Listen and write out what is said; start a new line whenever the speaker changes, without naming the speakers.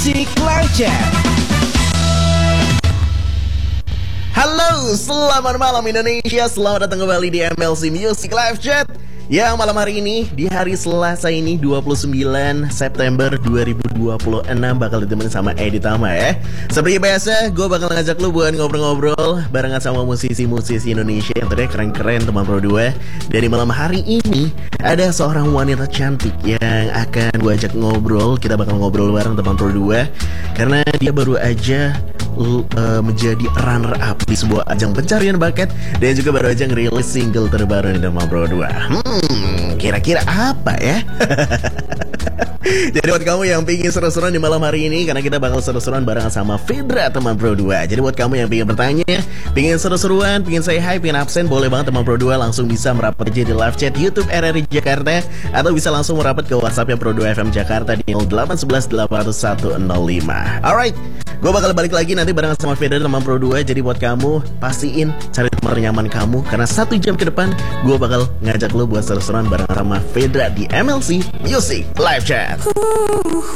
Music Live Chat. Halo, selamat malam Indonesia. Selamat datang kembali di MLC Music Live Chat. Ya, malam hari ini, di hari Selasa ini 29 September 2026 bakal ditemenin sama Edi Tama ya. Seperti biasa, gue bakal ngajak lu buat ngobrol-ngobrol barengan sama musisi-musisi Indonesia yang tadi keren-keren teman Pro 2. Dan di malam hari ini ada seorang wanita cantik yang akan gue ajak ngobrol. Kita bakal ngobrol bareng teman Pro 2 karena dia baru aja menjadi runner up di sebuah ajang pencarian bakat dan juga baru aja ngerilis single terbaru di teman Pro 2. Kira-kira apa ya? Jadi buat kamu yang pingin seru-seruan di malam hari ini, karena kita bakal seru-seruan barengan sama Fedra teman Pro 2. Jadi buat kamu yang pingin bertanya, pingin seru-seruan, pingin say hi, pingin absen, boleh banget teman Pro 2 langsung bisa merapat aja di live chat YouTube RRI Jakarta, atau bisa langsung merapat ke WhatsApp-nya Pro 2 FM Jakarta di 0811 801 105. Alright, gue bakal balik lagi nanti barengan sama Fedra teman Pro 2. Jadi buat kamu, pastiin cari tempat nyaman kamu, karena 1 jam ke depan gue bakal ngajak lo buat seru-seruan barengan sama Fedra di MLC Music Live Chat.